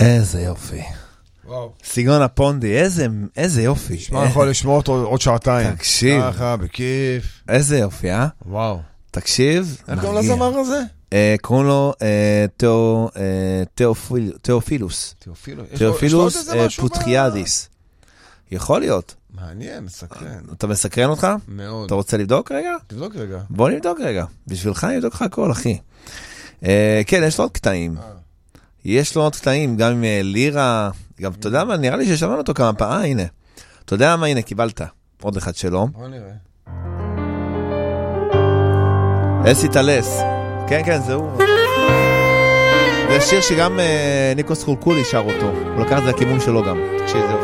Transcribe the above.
איזה יופי. וואו. סגנון הפונדי, איזה יופי. שמע, יכול לשמוע אותו עוד שעתיים. תקשיב. ככה, בכיף. איזה יופי, וואו. תקשיב. איך קוראים לזמר הזה? קוראים לו תיאופילוס. תיאופילוס פוטריאדיס. יכול להיות. מעניין, מסקרן. אתה מסקרן אותך? מאוד. אתה רוצה לבדוק רגע? תבדוק רגע. בוא נבדוק רגע. בשבילך אני אבדוק לך הכל, אחי. כן, יש לו עוד קטעים. יש לו עוד קטעים, גם עם לירה. גם, אתה יודע מה, נראה לי ששמענו אותו כמה פעם. הנה. אתה יודע מה, הנה, קיבלת. עוד אחד שלו. בוא נראה. אסי טלס. כן, כן, זהו. זה שיר שגם ניקוס חולקולי שר אותו. הוא לקח את זה לכיוון שלו גם. תקשיב, זהו.